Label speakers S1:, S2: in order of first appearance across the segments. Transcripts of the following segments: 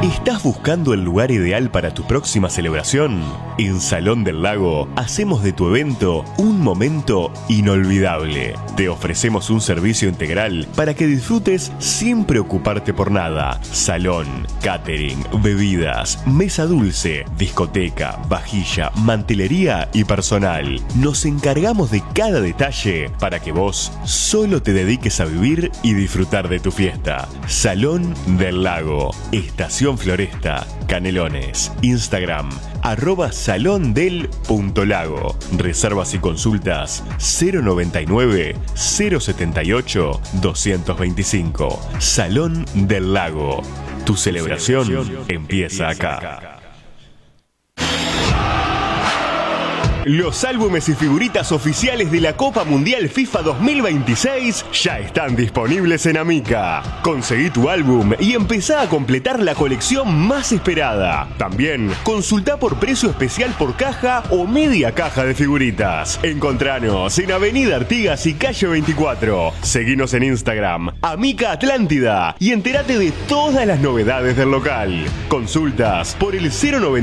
S1: ¿Estás buscando el lugar ideal para tu próxima celebración? En Salón del Lago hacemos de tu evento un momento inolvidable. Te ofrecemos un servicio integral para que disfrutes sin preocuparte por nada. Salón, catering, bebidas, mesa dulce, discoteca, vajilla, mantelería y personal. Nos encargamos de cada detalle para que vos solo te dediques a vivir y disfrutar de tu fiesta. Salón del Lago, Estación Floresta, Canelones. Instagram, @salondel.lago. Reservas y consultas 099-078-225. Salón del Lago. Tu celebración empieza acá. Los álbumes y figuritas oficiales de la Copa Mundial FIFA 2026 ya están disponibles en Amica. Conseguí tu álbum y empezá a completar la colección más esperada. También consultá por precio especial por caja o media caja de figuritas. Encontranos en Avenida Artigas y Calle 24. Seguinos en Instagram, Amica Atlántida, y entérate de todas las novedades del local. Consultas por el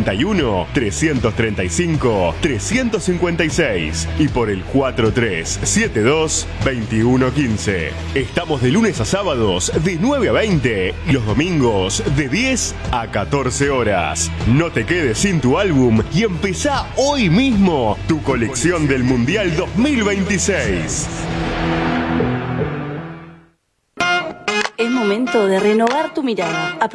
S1: 091-335-356 y por el 4372-2115. Estamos de lunes a sábados de 9 a 20 y los domingos de 10 a 14 horas. No te quedes sin tu álbum y empezá hoy mismo tu colección del Mundial 2026.
S2: Es momento de renovar tu mirada.